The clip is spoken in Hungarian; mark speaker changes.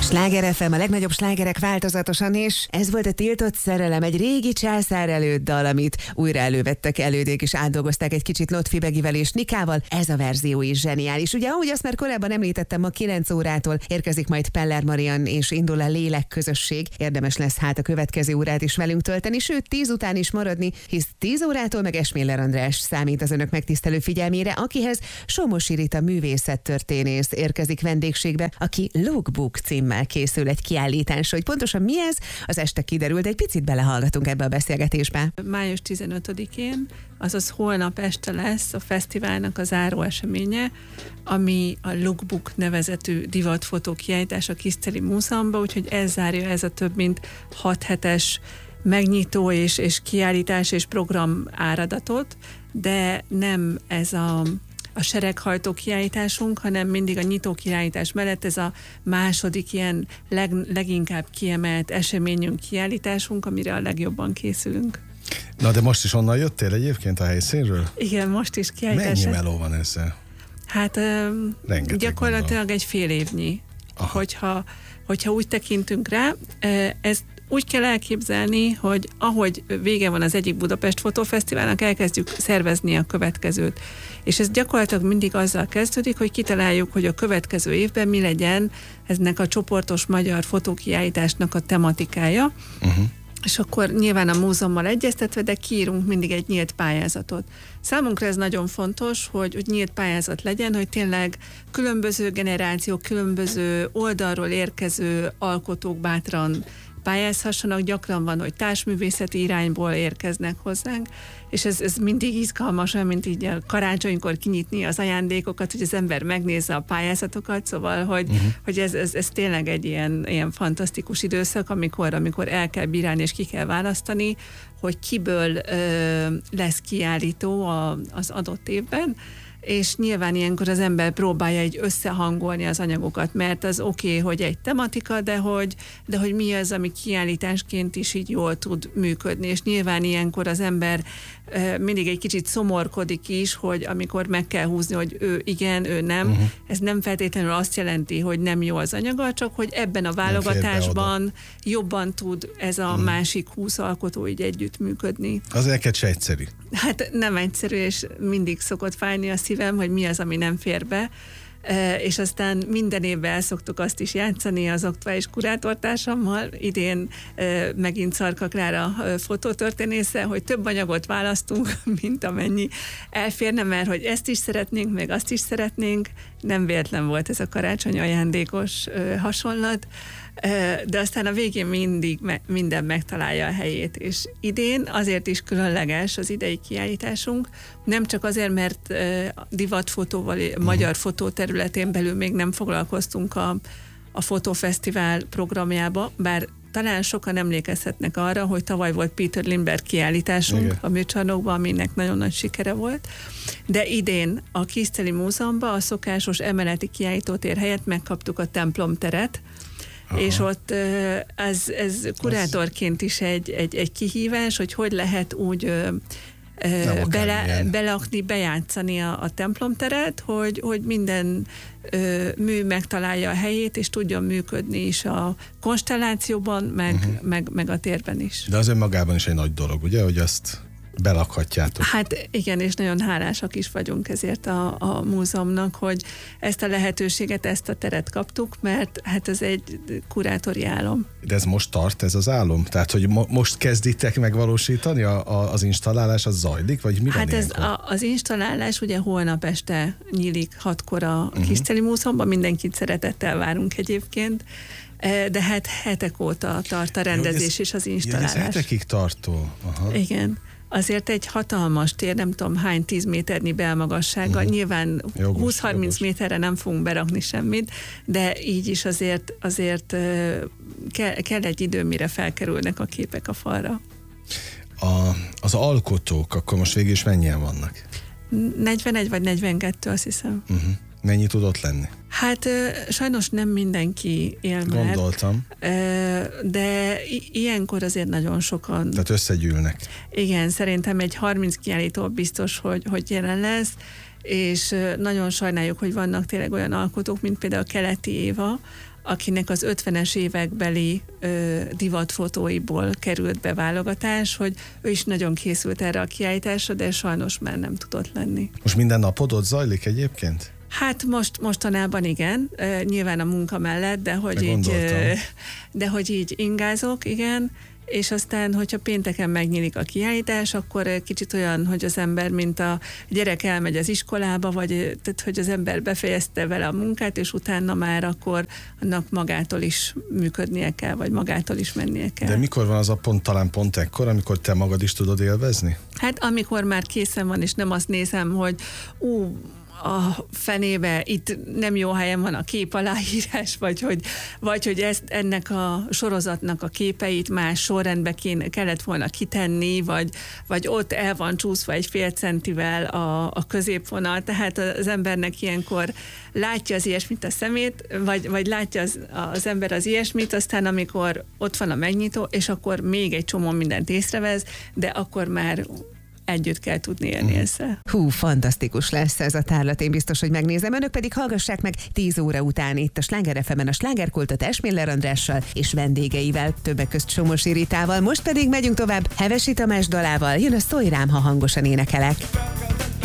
Speaker 1: Sláger FM, a legnagyobb slágerek változatosan, és ez volt a Tiltott szerelem, egy régi császár előtt dal, amit újra elővettek elődék, és átdolgozták egy kicsit Lotfi Begivel és Nikával. Ez a verzió is zseniális. Ugye, ahogy azt már korábban említettem, ma 9 órától érkezik majd Peller Marian, és indul a Lélekközösség. Érdemes lesz hát a következő órát is velünk tölteni, sőt 10 után is maradni, hisz 10 órától meg Esméler András számít az önök megtisztelő figyelmére, akihez Somosi Rita művészettörténész érkezik vendégségbe, aki Lookbook címmel készül egy kiállítás, hogy pontosan mi ez, az este kiderült, egy picit belehallgatunk ebbe a beszélgetésbe.
Speaker 2: Május 15-én, azaz holnap este lesz a fesztiválnak a záró eseménye, ami a Lookbook nevezetű divatfotó kiállítás a Kiszteli Múzeumban, úgyhogy ez zárja ez a több mint 6 hetes megnyitó és kiállítás és program áradatot, de nem ez a sereghajtó kiállításunk, hanem mindig a nyitó kiállítás mellett ez a második ilyen leginkább kiemelt eseményünk, kiállításunk, amire a legjobban készülünk.
Speaker 3: Na de most is onnan jöttél egyébként a helyszínről?
Speaker 2: Igen, most is kiállítás.
Speaker 3: Mennyi meló van ezzel?
Speaker 2: Hát gyakorlatilag egy fél évnyi. Hogyha úgy tekintünk rá, ez úgy kell elképzelni, hogy ahogy vége van az egyik Budapest Fotófesztiválnak, elkezdjük szervezni a következőt. És ez gyakorlatilag mindig azzal kezdődik, hogy kitaláljuk, hogy a következő évben mi legyen eznek a csoportos magyar fotókiállításnak a tematikája. És akkor nyilván a múzeummal egyeztetve, de kiírunk mindig egy nyílt pályázatot. Számunkra ez nagyon fontos, hogy nyílt pályázat legyen, hogy tényleg különböző generációk, különböző oldalról érkező alkotók bátran pályázhassanak. Gyakran van, hogy társművészeti irányból érkeznek hozzánk, és ez mindig izgalmas, olyan, mint így a karácsonykor kinyitni az ajándékokat, hogy az ember megnézze a pályázatokat, szóval, hogy ez tényleg egy ilyen fantasztikus időszak, amikor el kell bírálni és ki kell választani, hogy kiből lesz kiállító az adott évben, és nyilván ilyenkor az ember próbálja egy összehangolni az anyagokat, mert az oké, hogy egy tematika, de hogy mi az, ami kiállításként is így jól tud működni, és nyilván ilyenkor az ember mindig egy kicsit szomorkodik is, hogy amikor meg kell húzni, hogy ő igen, ő nem, ez nem feltétlenül azt jelenti, hogy nem jó az anyaga, csak hogy ebben a válogatásban jobban tud ez a másik 20 alkotó így együtt működni.
Speaker 3: Az neked se egyszerű.
Speaker 2: Hát nem egyszerű, és mindig szokott fájni a szívem, hogy mi az, ami nem fér be. És aztán minden évben el szoktuk azt is játszani az aktuális kurátortársammal. Idén megint Szarka Klára fotótörténésze, hogy több anyagot választunk, mint amennyi elférne, mert hogy ezt is szeretnénk, meg azt is szeretnénk. Nem véletlen volt ez a karácsony ajándékos hasonlat, de aztán a végén mindig minden megtalálja a helyét, és idén azért is különleges az idei kiállításunk, nem csak azért, mert divatfotóval, magyar fotó területén belül még nem foglalkoztunk a fotófesztivál programjába, bár talán sokan emlékezhetnek arra, hogy tavaly volt Peter Lindbergh kiállításunk a műcsarnokban, aminek nagyon nagy sikere volt, de idén a Kiszteli Múzeumban a szokásos emeleti kiállítótér helyett megkaptuk a templomteret. Aha. És ott ez kurátorként is egy kihívás, hogy lehet úgy belakni, bejátszani a templomteret, hogy minden mű megtalálja a helyét, és tudjon működni is a konstellációban, meg a térben is.
Speaker 3: De az önmagában is egy nagy dolog, ugye, hogy azt belakhatjátok. Hát
Speaker 2: igen, és nagyon hálásak is vagyunk ezért a múzeumnak, hogy ezt a lehetőséget, ezt a teret kaptuk, mert hát ez egy kurátori álom.
Speaker 3: De ez most tart, ez az álom? Tehát, hogy most kezditek megvalósítani? Az installálás az zajlik? Vagy mi van ilyenkor?
Speaker 2: Az installálás ugye holnap este nyílik 6-kor a Kiszteli Múzeumban, mindenkit szeretettel várunk egyébként, de hát hetek óta tart a rendezés és az installálás.
Speaker 3: Ez hetekig tartó. Aha.
Speaker 2: Igen. Azért egy hatalmas tér, nem tudom hány 10 méternyi belmagassággal, nyilván 20-30 méterre nem fogunk berakni semmit, de így is azért kell egy idő, mire felkerülnek a képek a falra.
Speaker 3: Az alkotók akkor most végül is mennyien vannak?
Speaker 2: 41 vagy 42, azt hiszem.
Speaker 3: Mennyi tudott lenni?
Speaker 2: Hát sajnos nem mindenki él már.
Speaker 3: Gondoltam.
Speaker 2: De ilyenkor azért nagyon sokan.
Speaker 3: Tehát összegyűlnek.
Speaker 2: Igen, szerintem egy 30 kiállító biztos, hogy jelen lesz, és nagyon sajnáljuk, hogy vannak tényleg olyan alkotók, mint például Keleti Éva, akinek az 50-es évekbeli divatfotóiból került be válogatás, hogy ő is nagyon készült erre a kiállításra, de sajnos már nem tudott lenni.
Speaker 3: Most minden napod ott zajlik egyébként?
Speaker 2: Hát mostanában igen, nyilván a munka mellett, de hogy így ingázok, igen, és aztán, hogyha pénteken megnyílik a kiállítás, akkor kicsit olyan, hogy az ember, mint a gyerek elmegy az iskolába, vagy tehát, hogy az ember befejezte vele a munkát, és utána már akkor annak magától is működnie kell, vagy magától is mennie kell.
Speaker 3: De mikor van az a pont, talán pont ekkor, amikor te magad is tudod élvezni?
Speaker 2: Hát amikor már készen van, és nem azt nézem, hogy a fenébe itt nem jó helyen van a kép aláírás, vagy hogy ennek a sorozatnak a képeit más sorrendbe kellett volna kitenni, vagy ott el van csúszva egy fél centivel a középvonal, tehát az embernek ilyenkor látja az ilyesmit a szemét, vagy látja az ember az ilyesmit, aztán amikor ott van a megnyitó, és akkor még egy csomó mindent észrevesz, de akkor már együtt kell tudni élni ezzel.
Speaker 1: Hú, fantasztikus lesz ez a tárlat, én biztos, hogy megnézem. Önök pedig hallgassák meg 10 óra után itt a Sláger FM-en a Slágerkultot Esmiller Andrással és vendégeivel, többek közt Somosi Ritával. Most pedig megyünk tovább Hevesi Tamás dalával, jön a Szólj rám, ha hangosan énekelek.